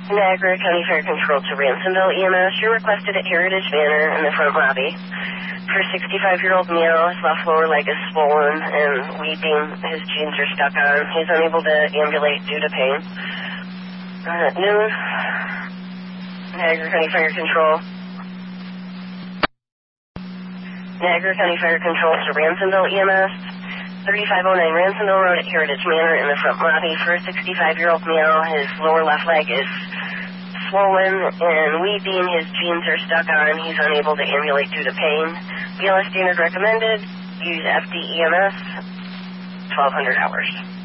Niagara County Fire Control to Ransomville EMS. You're requested at Heritage Manor in the front lobby. For 65-year-old male, his left lower leg is swollen and weeping. His jeans are stuck on. He's unable to ambulate due to pain. At noon, Niagara County Fire Control. Niagara County Fire Control to Ransomville EMS. 3509 Ransomville Road at Heritage Manor in the front lobby. For a 65-year-old male, his lower left leg is swollen and weeping. His jeans are stuck on. He's unable to ambulate due to pain. BLS standard recommended. Use FDEMS. 1200 hours.